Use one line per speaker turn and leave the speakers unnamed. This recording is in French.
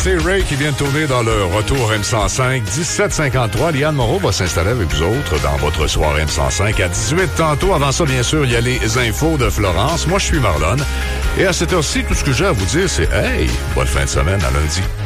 c'est Ray qui vient de tourner dans le Retour M105. 17h53, Liane Moreau va s'installer avec vous autres dans votre soirée M105 à 18 tantôt. Avant ça, bien sûr, il y a les infos de Florence. Moi, je suis Marlon. Et à cette heure-ci, tout ce que j'ai à vous dire, c'est « Hey, bonne fin de semaine, à lundi ».